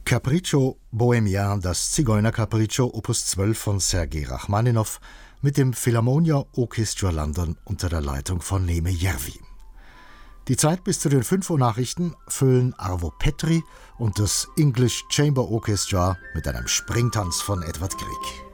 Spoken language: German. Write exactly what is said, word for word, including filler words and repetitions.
Capriccio Bohemien, das Zigeuner-Capriccio, Opus zwölf von Sergei Rachmaninow mit dem Philharmonia Orchestra London unter der Leitung von Neme Järvi. Die Zeit bis zu den fünf Uhr Nachrichten füllen Arvo Petri und das English Chamber Orchestra mit einem Springtanz von Edvard Grieg.